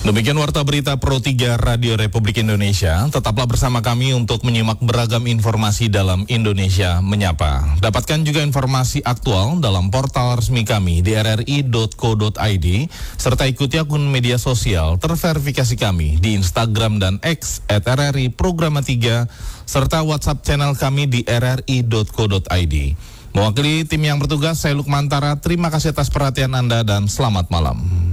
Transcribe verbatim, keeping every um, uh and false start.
Demikian Warta Berita Pro tiga Radio Republik Indonesia. Tetaplah bersama kami untuk menyimak beragam informasi dalam Indonesia Menyapa. Dapatkan juga informasi aktual dalam portal resmi kami di r r i dot co dot i d, serta ikuti akun media sosial terverifikasi kami di Instagram dan X at r r i programa tiga, serta WhatsApp channel kami di r r i dot co dot i d. Mewakili tim yang bertugas, saya Lukman Tara. Terima kasih atas perhatian Anda dan selamat malam.